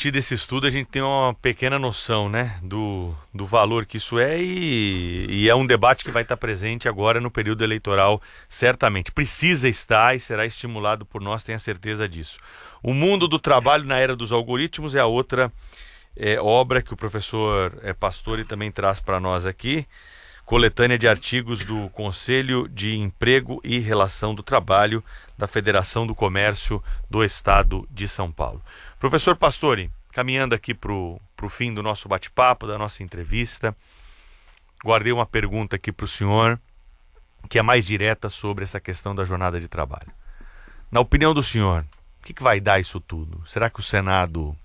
partir desse estudo a gente tem uma pequena noção, né, do valor que isso é e é um debate que vai estar presente agora no período eleitoral, certamente. Precisa estar e será estimulado por nós, tenha certeza disso. O mundo do trabalho na era dos algoritmos é a outra obra que o professor Pastore também traz para nós aqui, coletânea de artigos do Conselho de Emprego e Relação do Trabalho da Federação do Comércio do Estado de São Paulo. Professor Pastore, caminhando aqui para o fim do nosso bate-papo, da nossa entrevista, guardei uma pergunta aqui para o senhor, que é mais direta sobre essa questão da jornada de trabalho. Na opinião do senhor, o que vai dar isso tudo? Será que o Senado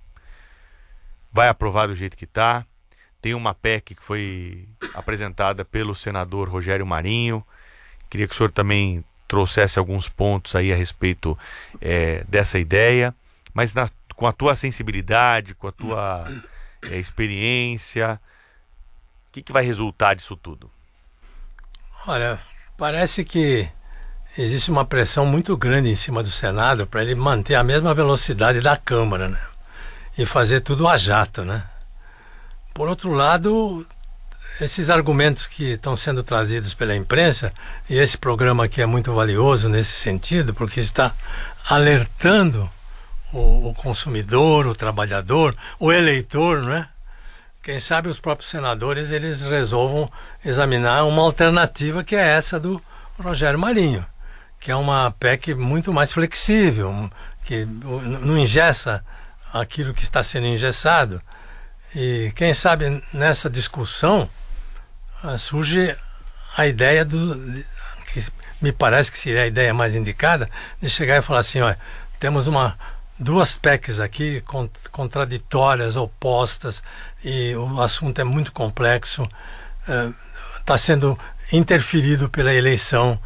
vai aprovar do jeito que está? Tem uma PEC que foi apresentada pelo senador Rogério Marinho. Queria que o senhor também trouxesse alguns pontos aí a respeito dessa ideia. Mas com a tua sensibilidade, com a tua experiência, o que vai resultar disso tudo? Olha, parece que existe uma pressão muito grande em cima do Senado para ele manter a mesma velocidade da Câmara, né? E fazer tudo a jato, né? Por outro lado, esses argumentos que estão sendo trazidos pela imprensa, e esse programa aqui é muito valioso nesse sentido, porque está alertando o consumidor, o trabalhador, o eleitor, né? Quem sabe os próprios senadores eles resolvam examinar uma alternativa que é essa do Rogério Marinho, que é uma PEC muito mais flexível, que não engessa aquilo que está sendo engessado. E quem sabe nessa discussão surge a ideia que me parece que seria a ideia mais indicada, de chegar e falar assim, olha, temos duas PECs aqui contraditórias, opostas, e o assunto é muito complexo, está sendo interferido pela eleição,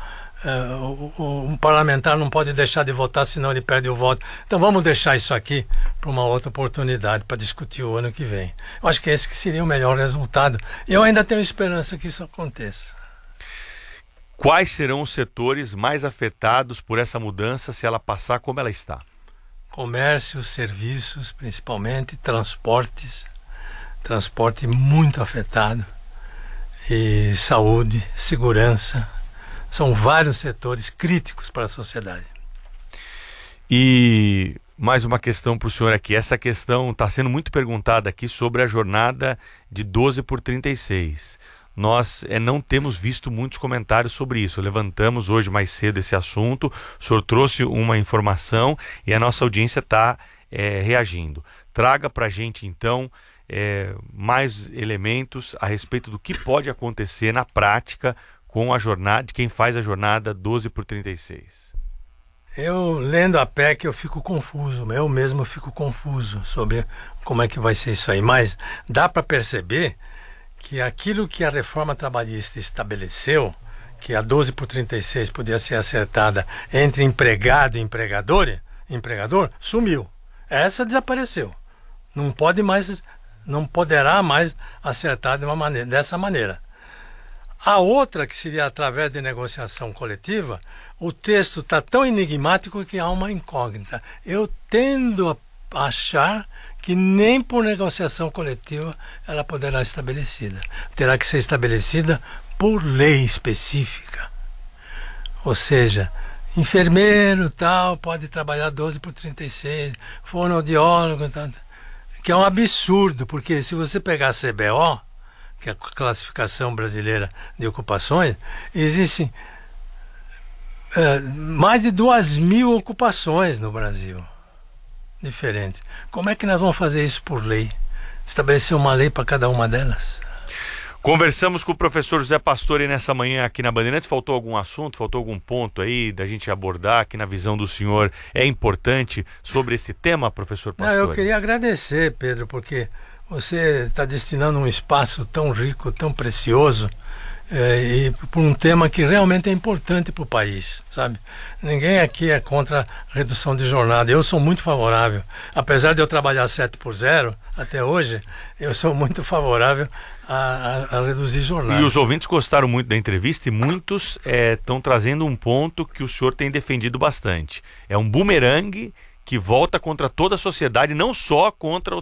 um parlamentar não pode deixar de votar, senão ele perde o voto. Então vamos deixar isso aqui para uma outra oportunidade, para discutir o ano que vem. Eu acho que esse que seria o melhor resultado. Eu ainda tenho esperança que isso aconteça. Quais serão os setores mais afetados por essa mudança se ela passar como ela está? Comércio, serviços, principalmente, transporte muito afetado, e saúde, segurança. São vários setores críticos para a sociedade. E mais uma questão para o senhor aqui. Essa questão está sendo muito perguntada aqui sobre a jornada de 12/36. Nós não temos visto muitos comentários sobre isso. Levantamos hoje mais cedo esse assunto, o senhor trouxe uma informação e a nossa audiência está reagindo. Traga para a gente, então, mais elementos a respeito do que pode acontecer na prática com a jornada, de quem faz a jornada 12/36. Eu, lendo a PEC, eu fico confuso, eu mesmo fico confuso sobre como é que vai ser isso aí, mas dá para perceber que aquilo que a reforma trabalhista estabeleceu, que a 12/36 podia ser acertada entre empregado e empregador, sumiu. Essa desapareceu. Não poderá mais acertar dessa maneira. A outra, que seria através de negociação coletiva, o texto está tão enigmático que há uma incógnita. Eu tendo a achar que nem por negociação coletiva ela poderá ser estabelecida. Terá que ser estabelecida por lei específica. Ou seja, enfermeiro tal pode trabalhar 12/36, fonoaudiólogo tal, que é um absurdo, porque se você pegar a CBO, que é a Classificação Brasileira de Ocupações, existem mais de 2.000 ocupações no Brasil, diferentes. Como é que nós vamos fazer isso por lei? Estabelecer uma lei para cada uma delas? Conversamos com o professor José Pastore nessa manhã aqui na Bandeirantes. Faltou algum assunto, faltou algum ponto aí da gente abordar, que na visão do senhor é importante sobre esse tema, professor Pastore? Não, eu queria agradecer, Pedro, porque você está destinando um espaço tão rico, tão precioso, e por um tema que realmente é importante para o país, sabe? Ninguém aqui é contra a redução de jornada. Eu sou muito favorável. Apesar de eu trabalhar 7x0 até hoje, eu sou muito favorável a reduzir jornada. E os ouvintes gostaram muito da entrevista e muitos estão trazendo um ponto que o senhor tem defendido bastante. É um bumerangue que volta contra toda a sociedade, não só contra